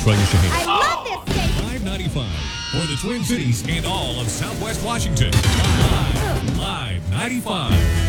Troy and Shaheen. I love this station. 595 for the Twin Cities and all of Southwest Washington. Live 95.